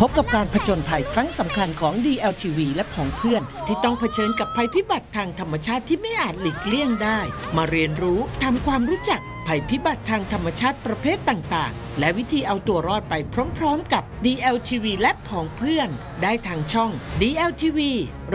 พบกับการผจญภัยครั้งสำคัญของ DLTV และผองเพื่อนที่ต้องเผชิญกับภัยพิบัติทางธรรมชาติที่ไม่อาจหลีกเลี่ยงได้มาเรียนรู้ทำความรู้จักภัยพิบัติทางธรรมชาติประเภทต่างๆและวิธีเอาตัวรอดไปพร้อมๆกับ DLTV และผองเพื่อนได้ทางช่อง DLTV